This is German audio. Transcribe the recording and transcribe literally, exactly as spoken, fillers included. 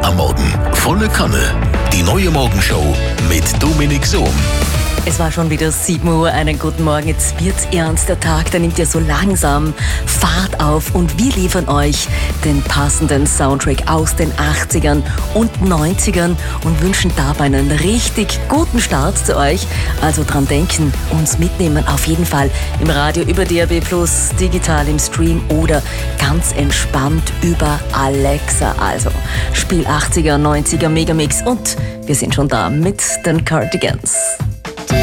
am Morgen. Volle Kanne. Die neue Morgenshow mit Dominik Sohm. Es war schon wieder sieben Uhr, einen guten Morgen, jetzt wird's ernst, der Tag, der nimmt ja so langsam Fahrt auf und wir liefern euch den passenden Soundtrack aus den achtzigern und neunzigern und wünschen dabei einen richtig guten Start zu euch. Also dran denken, uns mitnehmen, auf jeden Fall im Radio, über D A B plus, digital im Stream oder ganz entspannt über Alexa. Also Spiel achtziger, neunziger Megamix und wir sind schon da mit den Cardigans.